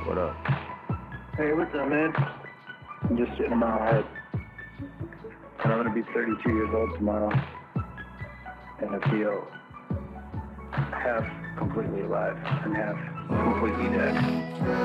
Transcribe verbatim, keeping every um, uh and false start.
What up? Hey, what's up, man? I'm just sitting in my head. And I'm gonna be thirty-two years old tomorrow. And I feel half completely alive and half completely dead.